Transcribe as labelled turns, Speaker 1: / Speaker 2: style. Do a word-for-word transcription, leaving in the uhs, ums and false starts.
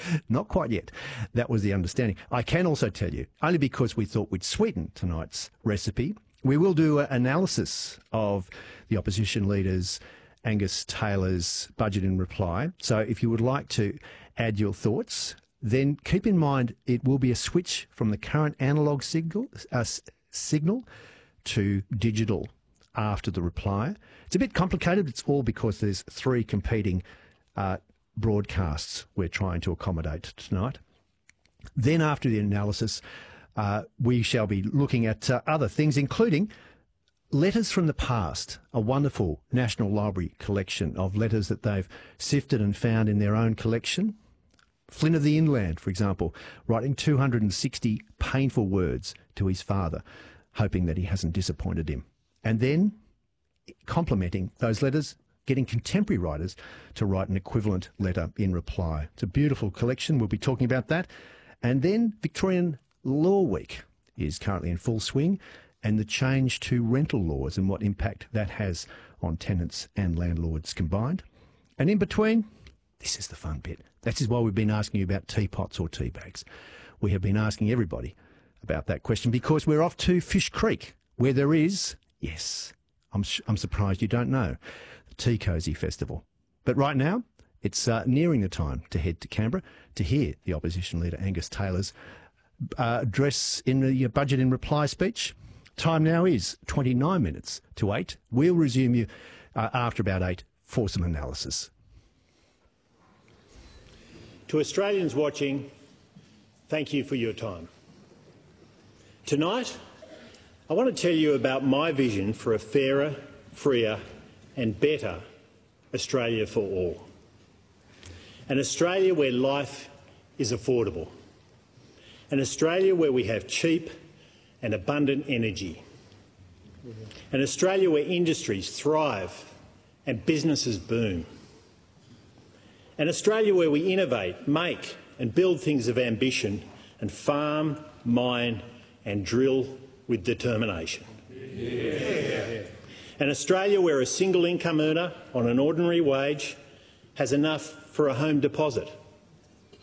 Speaker 1: Not quite yet. That was the understanding. I can also tell you, only because we thought we'd sweeten tonight's recipe, we will do an analysis of the opposition leader's Angus Taylor's budget in reply. So if you would like to add your thoughts, then keep in mind it will be a switch from the current analogue signal, uh, signal to digital after the reply. It's a bit complicated. It's all because there's three competing uh, broadcasts we're trying to accommodate tonight. Then after the analysis, uh, we shall be looking at uh, other things, including Letters from the Past, a wonderful National Library collection of letters that they've sifted and found in their own collection. Flynn of the Inland, for example, writing two hundred sixty painful words to his father, hoping that he hasn't disappointed him. And then, complementing those letters, getting contemporary writers to write an equivalent letter in reply. It's a beautiful collection. We'll be talking about that. And then Victorian Law Week is currently in full swing, and the change to rental laws and what impact that has on tenants and landlords combined. And in between, this is the fun bit. That is why we've been asking you about teapots or tea bags. We have been asking everybody about that question because we're off to Fish Creek, where there is, yes, I'm, I'm surprised you don't know, the Tea Cosy Festival. But right now, it's uh, nearing the time to head to Canberra to hear the opposition leader Angus Taylor's uh, address in the budget in reply speech. Time now is twenty-nine minutes to eight. We'll resume you uh, after about eight for some analysis.
Speaker 2: To Australians watching, thank you for your time. Tonight, I want to tell you about my vision for a fairer, freer and better Australia for all. An Australia where life is affordable. An Australia where we have cheap and abundant energy. An Australia where industries thrive and businesses boom. An Australia where we innovate, make and build things of ambition and farm, mine and drill with determination. Yeah. An Australia where a single income earner on an ordinary wage has enough for a home deposit